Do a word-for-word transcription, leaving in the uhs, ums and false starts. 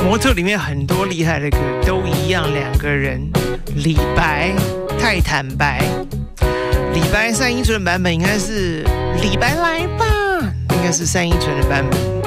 模特里面很多厉害的歌都一样，两个人，李白太坦白，李白单依纯的版本应该是李白来吧，应该是单依纯的版本。